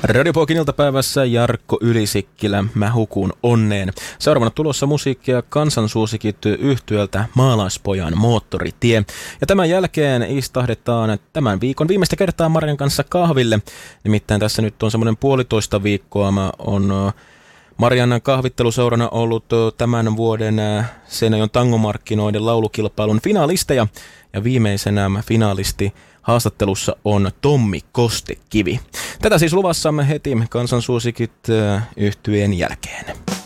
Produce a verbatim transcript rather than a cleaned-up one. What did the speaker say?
Radiopoikin iltapäivässä Jarkko Ylisikkilä, Mä hukun onneen. Seuraavana tulossa musiikkia kansansuosikit yhtyöltä Maalaispojan Moottoritie. Ja tämän jälkeen istahdetaan tämän viikon viimeistä kertaa Marian kanssa kahville. Nimittäin tässä nyt on semmoinen puolitoista viikkoa. Mä on Marian kahvitteluseurana ollut tämän vuoden Seinäjoen tangomarkkinoiden laulukilpailun finaalisteja. Ja viimeisenä finaalisti haastattelussa on Tommi Kostekivi. Tätä siis luvassamme heti kansansuosikit yhtyeen jälkeen.